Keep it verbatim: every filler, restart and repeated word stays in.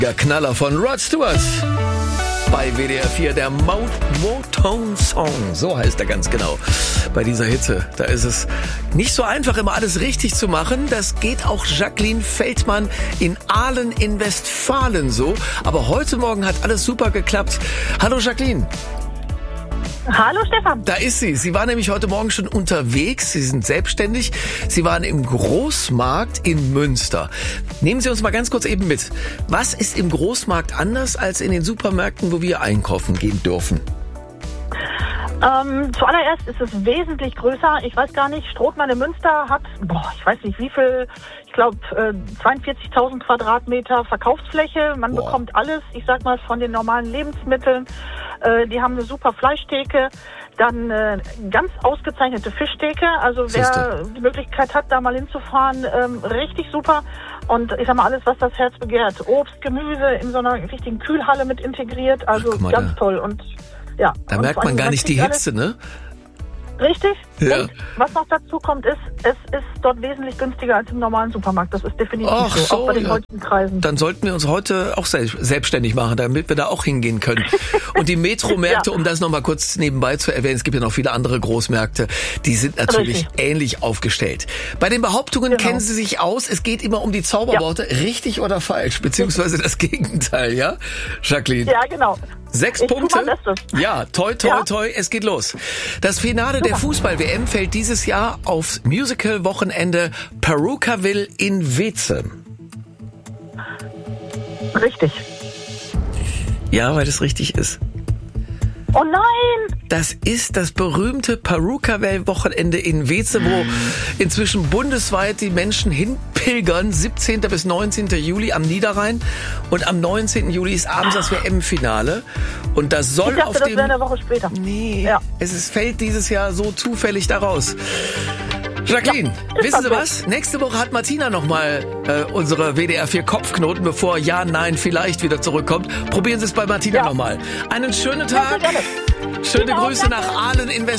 Der Knaller von Rod Stewart. Bei W D R vier, der Mo- Motown Song, so heißt er ganz genau. Bei dieser Hitze, da ist es nicht so einfach, immer alles richtig zu machen. Das geht auch Jacqueline Feldmann in Ahlen in Westfalen so. Aber heute Morgen hat alles super geklappt. Hallo Jacqueline. Hallo Stefan. Da ist sie. Sie war nämlich heute Morgen schon unterwegs. Sie sind selbstständig. Sie waren im Großmarkt in Münster. Nehmen Sie uns mal ganz kurz eben mit. Was ist im Großmarkt anders als in den Supermärkten, wo wir einkaufen gehen dürfen? Ähm, zuallererst ist es wesentlich größer. Ich weiß gar nicht, Strothmann in Münster hat, boah, ich weiß nicht wie viel, ich glaube äh, zweiundvierzigtausend Quadratmeter Verkaufsfläche. Man Boah. bekommt alles, ich sag mal, von den normalen Lebensmitteln. Äh, die haben eine super Fleischtheke, dann äh, ganz ausgezeichnete Fischtheke. Also wer Siehste. die Möglichkeit hat, da mal hinzufahren, ähm, richtig super. Und ich sag mal, alles, was das Herz begehrt. Obst, Gemüse in so einer richtigen Kühlhalle mit integriert. Also Ach, guck mal, ganz da. toll. Und ja, Da und merkt vor man allem, gar man nicht die kriegt alles- Hitze, ne? Richtig. Ja. Und was noch dazu kommt, ist, es ist dort wesentlich günstiger als im normalen Supermarkt. Das ist definitiv Ach so, so, auch bei den ja. heutigen Preisen. Dann sollten wir uns heute auch sel- selbstständig machen, damit wir da auch hingehen können. Und die Metromärkte, Ja. um das nochmal kurz nebenbei zu erwähnen, es gibt ja noch viele andere Großmärkte, die sind natürlich Richtig. ähnlich aufgestellt. Bei den Behauptungen Genau. kennen Sie sich aus, es geht immer um die Zauberworte, richtig oder falsch, beziehungsweise das Gegenteil, ja? Jacqueline, Ja, genau. sechs Ich tu Punkte. mein Bestes. Ja, toi, toi, Ja. toi, es geht los. Das Finale der Fußball-W M fällt dieses Jahr aufs Musical-Wochenende Perukaville in Weeze. Richtig. Ja, weil es richtig ist. Oh nein! Das ist das berühmte Perukaville-Wochenende in Weeze, wo inzwischen bundesweit die Menschen hinpilgern. siebzehnten bis neunzehnten Juli am Niederrhein. Und am neunzehnten Juli ist abends das W M-Finale. Und das soll Ich dachte, auf das dem... wäre eine Woche später. Nee, Ja. es ist, fällt dieses Jahr so zufällig daraus. Jacqueline, ist wissen Sie das was? Nächste Woche hat Martina nochmal äh, unsere W D R vier Kopfknoten, bevor Ja, Nein, vielleicht wieder zurückkommt. Probieren Sie es bei Martina Ja. nochmal. Einen schönen Ja, Tag. sehr gerne. Schöne Ihnen auch, Grüße danke. nach Ahlen in Westfalen.